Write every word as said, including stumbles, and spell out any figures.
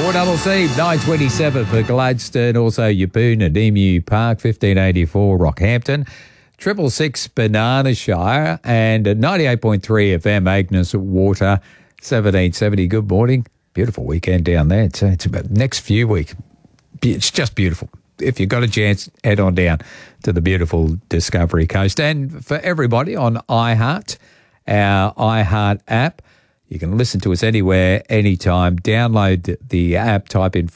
four double C, nine twenty-seven for Gladstone, also Yapoon and Emu Park, fifteen eighty-four Rockhampton, triple six Banana Shire, and ninety-eight point three F M Agnes Water, seventeen seventy. Good morning. Beautiful weekend down there. It's, it's about next few weeks. It's just beautiful. If you've got a chance, head on down to the beautiful Discovery Coast. And for everybody on iHeart, our iHeart app, you can listen to us anywhere, anytime. Download the app, type in